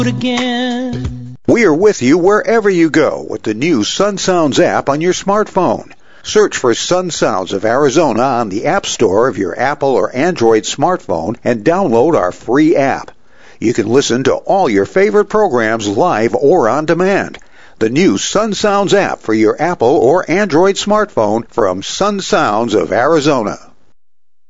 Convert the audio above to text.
again. We are with you wherever you go with the new Sun Sounds app on your smartphone. Search for Sun Sounds of Arizona on the App Store of your Apple or Android smartphone and download our free app. You can listen to all your favorite programs live or on demand. The new Sun Sounds app for your Apple or Android smartphone from Sun Sounds of Arizona.